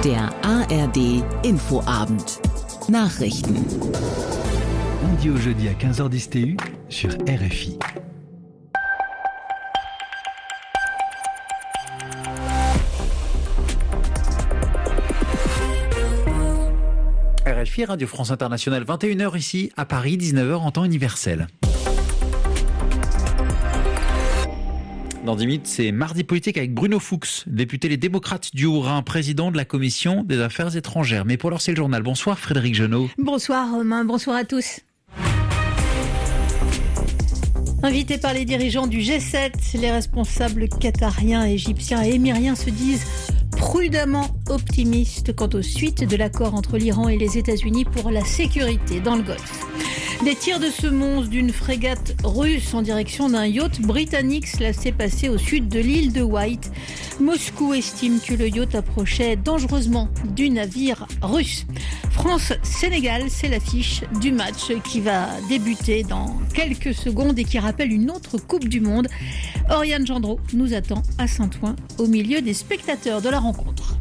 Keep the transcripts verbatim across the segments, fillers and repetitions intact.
Der A R D Infoabend. Nachrichten. Lundi au jeudi à quinze heures dix T U sur R F I. R F I, Radio France Internationale, vingt et une heures ici, à Paris, dix-neuf heures en temps universel. Dans dix minutes, c'est Mardi Politique avec Bruno Fuchs, député Les Démocrates du Haut-Rhin, président de la Commission des Affaires étrangères. Mais pour l'heure, c'est le journal. Bonsoir Frédéric Genot. Bonsoir Romain, bonsoir à tous. Invités par les dirigeants du G sept, les responsables qatariens, égyptiens et émiriens se disent prudemment optimistes quant aux suites de l'accord entre l'Iran et les États-Unis pour la sécurité dans le Golfe. Des tirs de semonce d'une frégate russe en direction d'un yacht britannique, cela s'est passé au sud de l'île de White. Moscou estime que le yacht approchait dangereusement du navire russe. France-Sénégal, c'est l'affiche du match qui va débuter dans quelques secondes et qui rappelle une autre Coupe du Monde. Oriane Gendreau nous attend à Saint-Ouen au milieu des spectateurs de la rencontre.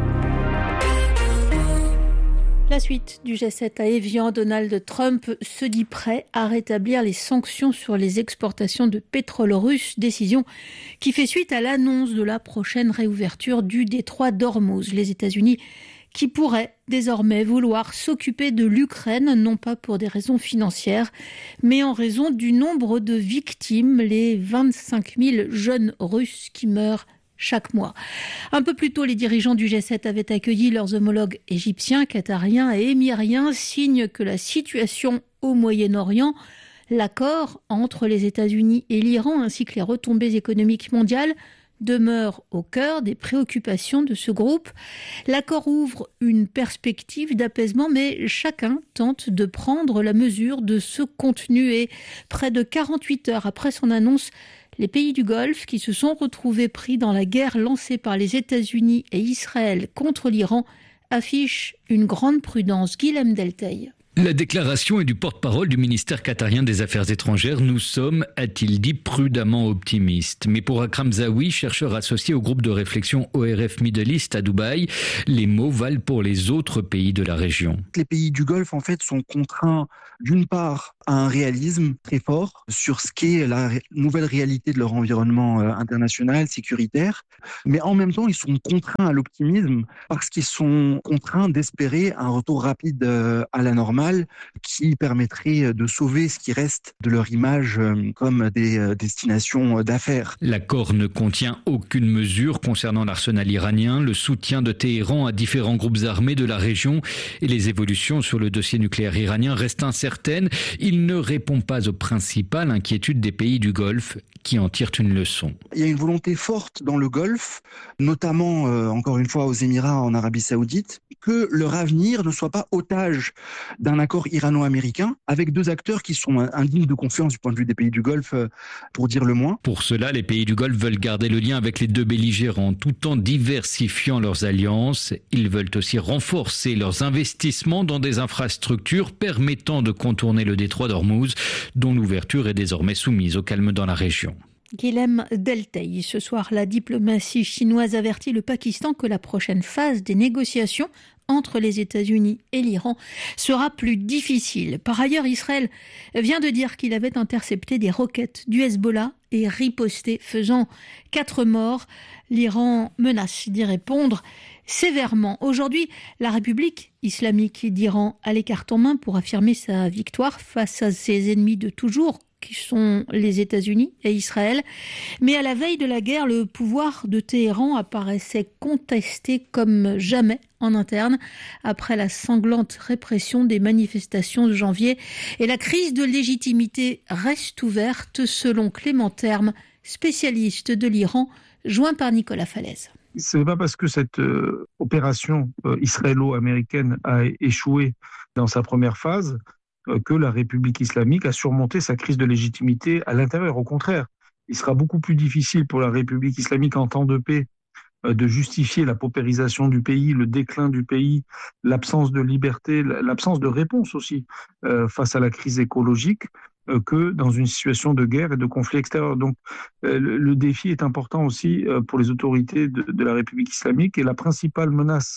La suite du G sept à Évian, Donald Trump se dit prêt à rétablir les sanctions sur les exportations de pétrole russe, décision qui fait suite à l'annonce de la prochaine réouverture du détroit d'Ormuz. Les États-Unis qui pourraient désormais vouloir s'occuper de l'Ukraine, non pas pour des raisons financières, mais en raison du nombre de victimes, les vingt-cinq mille jeunes Russes qui meurent chaque mois. Un peu plus tôt, les dirigeants du G sept avaient accueilli leurs homologues égyptiens, qatariens et émiriens, signe que la situation au Moyen-Orient, l'accord entre les États-Unis et l'Iran ainsi que les retombées économiques mondiales demeurent au cœur des préoccupations de ce groupe. L'accord ouvre une perspective d'apaisement, mais chacun tente de prendre la mesure de ce contenu et près de quarante-huit heures après son annonce, les pays du Golfe qui se sont retrouvés pris dans la guerre lancée par les États-Unis et Israël contre l'Iran affichent une grande prudence. Guilhem Delteil. La déclaration est du porte-parole du ministère qatarien des Affaires étrangères. Nous sommes, a-t-il dit, prudemment optimistes. Mais pour Akram Zawi, chercheur associé au groupe de réflexion O R F Middle East à Dubaï, les mots valent pour les autres pays de la région. Les pays du Golfe, en fait, sont contraints, d'une part, à un réalisme très fort sur ce qu'est la ré- nouvelle réalité de leur environnement euh, international, sécuritaire. Mais en même temps, ils sont contraints à l'optimisme parce qu'ils sont contraints d'espérer un retour rapide euh, à la normale qui permettrait de sauver ce qui reste de leur image comme des destinations d'affaires. L'accord ne contient aucune mesure concernant l'arsenal iranien, le soutien de Téhéran à différents groupes armés de la région et les évolutions sur le dossier nucléaire iranien restent incertaines. Il ne répond pas aux principales inquiétudes des pays du Golfe qui en tirent une leçon. Il y a une volonté forte dans le Golfe, notamment, euh, encore une fois, aux Émirats, en Arabie Saoudite, que leur avenir ne soit pas otage d'un accord irano-américain avec deux acteurs qui sont indignes de confiance du point de vue des pays du Golfe, pour dire le moins. Pour cela, les pays du Golfe veulent garder le lien avec les deux belligérants tout en diversifiant leurs alliances. Ils veulent aussi renforcer leurs investissements dans des infrastructures permettant de contourner le détroit d'Ormuz, dont l'ouverture est désormais soumise au calme dans la région. Guilhem Delteil. Ce soir, la diplomatie chinoise avertit le Pakistan que la prochaine phase des négociations entre les États-Unis et l'Iran sera plus difficile. Par ailleurs, Israël vient de dire qu'il avait intercepté des roquettes du Hezbollah et riposté, faisant quatre morts. L'Iran menace d'y répondre sévèrement. Aujourd'hui, la République islamique d'Iran a les cartes en main pour affirmer sa victoire face à ses ennemis de toujours, qui sont les États-Unis et Israël. Mais à la veille de la guerre, le pouvoir de Téhéran apparaissait contesté comme jamais en interne, après la sanglante répression des manifestations de janvier. Et la crise de légitimité reste ouverte, selon Clément Terme, spécialiste de l'Iran, joint par Nicolas Falaise. Ce n'est pas parce que cette euh, opération euh, israélo-américaine a échoué dans sa première phase que la République islamique a surmonté sa crise de légitimité à l'intérieur. Au contraire, il sera beaucoup plus difficile pour la République islamique en temps de paix de justifier la paupérisation du pays, le déclin du pays, l'absence de liberté, l'absence de réponse aussi euh, face à la crise écologique, euh, que dans une situation de guerre et de conflit extérieur. Donc euh, le, le défi est important aussi euh, pour les autorités de, de la République islamique, et la principale menace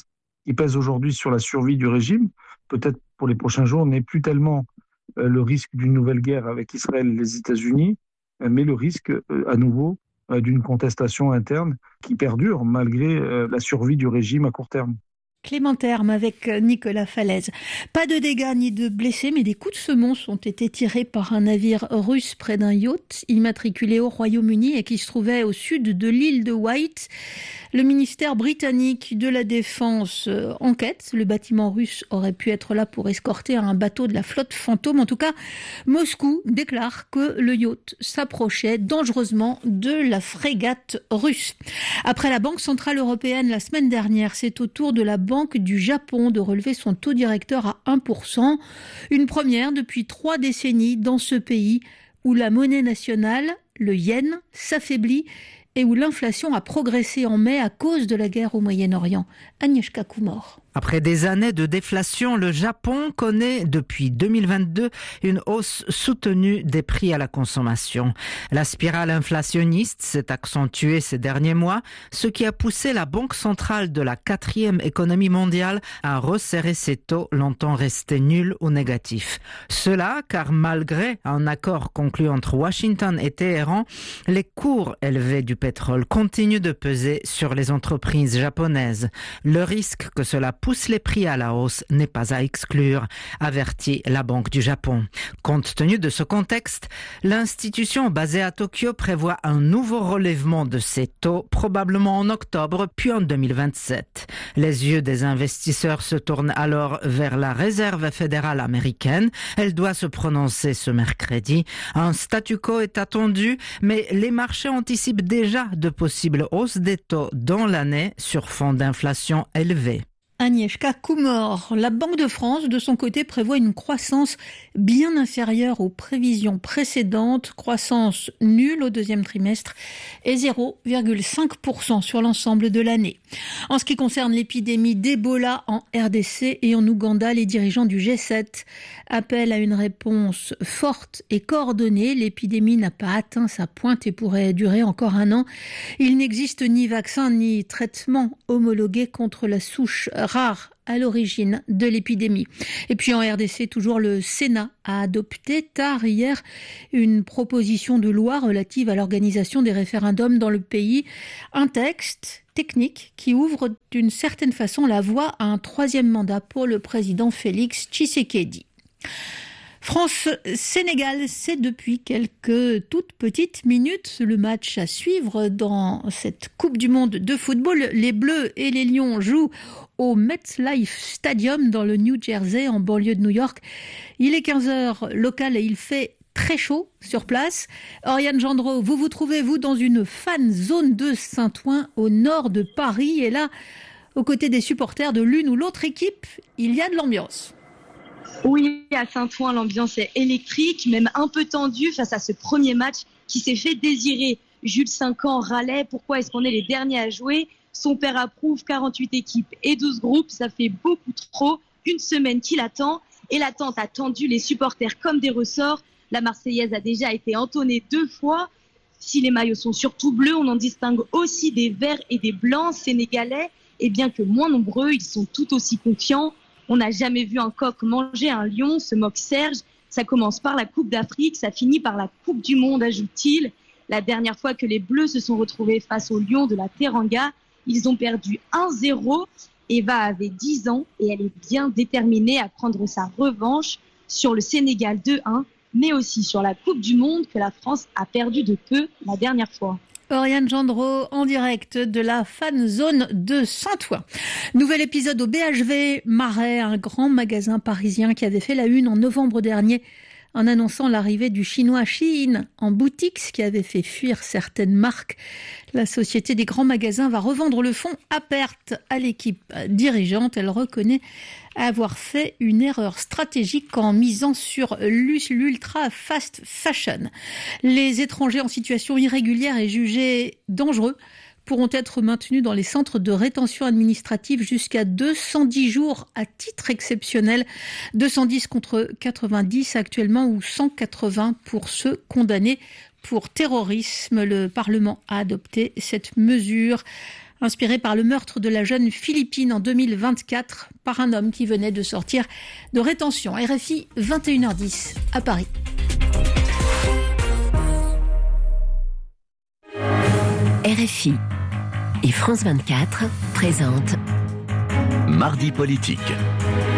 qui pèse aujourd'hui sur la survie du régime, peut-être pour les prochains jours, n'est plus tellement euh, le risque d'une nouvelle guerre avec Israël et les États-Unis, euh, mais le risque euh, à nouveau euh, d'une contestation interne qui perdure malgré euh, la survie du régime à court terme. Clément Terme avec Nicolas Falaise. Pas de dégâts ni de blessés, mais des coups de semonce ont été tirés par un navire russe près d'un yacht immatriculé au Royaume-Uni et qui se trouvait au sud de l'île de Wight. Le ministère britannique de la Défense euh, enquête. Le bâtiment russe aurait pu être là pour escorter un bateau de la flotte fantôme. En tout cas, Moscou déclare que le yacht s'approchait dangereusement de la frégate russe. Après la Banque centrale européenne la semaine dernière, c'est au tour de la Banque du Japon de relever son taux directeur à un pour cent. Une première depuis trois décennies dans ce pays où la monnaie nationale, le yen, s'affaiblit et où l'inflation a progressé en mai à cause de la guerre au Moyen-Orient. Agnieszka Kumor. Après des années de déflation, le Japon connaît depuis deux mille vingt-deux une hausse soutenue des prix à la consommation. La spirale inflationniste s'est accentuée ces derniers mois, ce qui a poussé la Banque centrale de la quatrième économie mondiale à resserrer ses taux longtemps restés nuls ou négatifs. Cela car malgré un accord conclu entre Washington et Téhéran, les cours élevés du pétrole continuent de peser sur les entreprises japonaises. Le risque que cela pousse les prix à la hausse n'est pas à exclure, avertit la Banque du Japon. Compte tenu de ce contexte, l'institution basée à Tokyo prévoit un nouveau relèvement de ses taux, probablement en octobre puis en deux mille vingt-sept. Les yeux des investisseurs se tournent alors vers la Réserve fédérale américaine. Elle doit se prononcer ce mercredi. Un statu quo est attendu, mais les marchés anticipent déjà de possibles hausses des taux dans l'année sur fond d'inflation élevée. Agnieszka Kumor. La Banque de France, de son côté, prévoit une croissance bien inférieure aux prévisions précédentes, croissance nulle au deuxième trimestre et zéro virgule cinq pour cent sur l'ensemble de l'année. En ce qui concerne l'épidémie d'Ebola en R D C et en Ouganda, les dirigeants du G sept appellent à une réponse forte et coordonnée. L'épidémie n'a pas atteint sa pointe et pourrait durer encore un an. Il n'existe ni vaccin ni traitement homologué contre la souche rare à l'origine de l'épidémie. Et puis en R D C, toujours le Sénat a adopté tard hier une proposition de loi relative à l'organisation des référendums dans le pays. Un texte technique qui ouvre d'une certaine façon la voie à un troisième mandat pour le président Félix Tshisekedi. France-Sénégal, c'est depuis quelques toutes petites minutes le match à suivre dans cette Coupe du Monde de football. Les Bleus et les Lions jouent au MetLife Stadium dans le New Jersey, en banlieue de New York. Il est quinze heures local et il fait très chaud sur place. Oriane Gendreau, vous vous trouvez, vous, dans une fan zone de Saint-Ouen, au nord de Paris. Et là, aux côtés des supporters de l'une ou l'autre équipe, il y a de l'ambiance. Oui, à Saint-Ouen, l'ambiance est électrique, même un peu tendue face à ce premier match qui s'est fait désirer. Jules, cinq ans, râlait. Pourquoi est-ce qu'on est les derniers à jouer ? Son père approuve, quarante-huit équipes et douze groupes. Ça fait beaucoup trop. Une semaine qu'il attend. Et l'attente a tendu les supporters comme des ressorts. La Marseillaise a déjà été entonnée deux fois. Si les maillots sont surtout bleus, on en distingue aussi des verts et des blancs sénégalais. Et bien que moins nombreux, ils sont tout aussi confiants. On n'a jamais vu un coq manger un lion, se moque Serge. Ça commence par la Coupe d'Afrique, ça finit par la Coupe du Monde, ajoute-t-il. La dernière fois que les Bleus se sont retrouvés face aux Lions de la Teranga, ils ont perdu un zéro. Eva avait dix ans et elle est bien déterminée à prendre sa revanche sur le Sénégal deux un, mais aussi sur la Coupe du Monde que la France a perdue de peu la dernière fois. Oriane Gendreau en direct de la fan zone de Saint-Ouen. Nouvel épisode au B H V Marais, un grand magasin parisien qui avait fait la une en novembre dernier en annonçant l'arrivée du chinois Shein en boutique, ce qui avait fait fuir certaines marques. La société des grands magasins va revendre le fonds à perte à l'équipe dirigeante. Elle reconnaît avoir fait une erreur stratégique en misant sur l'ultra fast fashion. Les étrangers en situation irrégulière et jugés dangereux pourront être maintenus dans les centres de rétention administrative jusqu'à deux cent dix jours à titre exceptionnel. deux cent dix contre quatre-vingt-dix actuellement ou cent quatre-vingts pour ceux condamnés pour terrorisme. Le Parlement a adopté cette mesure. inspiré par le meurtre de la jeune Philippine en deux mille vingt-quatre par un homme qui venait de sortir de rétention. R F I, vingt et une heures dix à Paris. R F I et France vingt-quatre présentent Mardi politique.